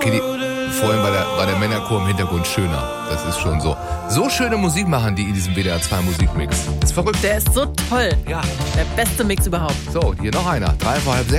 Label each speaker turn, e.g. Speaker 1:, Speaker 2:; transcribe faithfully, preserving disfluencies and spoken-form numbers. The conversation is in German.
Speaker 1: Okay, die, vorhin war der, war der Männerchor im Hintergrund schöner. Das ist schon so. So schöne Musik machen die in diesem W D R zwei Musikmix. Ist verrückt.
Speaker 2: Der ist so toll.
Speaker 1: Ja.
Speaker 2: Der beste Mix überhaupt.
Speaker 1: So, hier noch einer. Drei vor halb sechs.